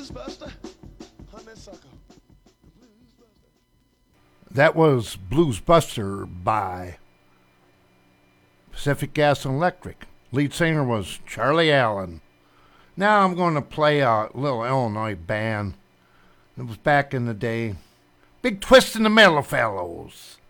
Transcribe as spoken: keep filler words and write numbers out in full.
That was Blues Buster by Pacific Gas and Electric. Lead singer was Charlie Allen. Now I'm going to play a little Illinois band. It was back in the day. Big Twist in the Middle, fellows.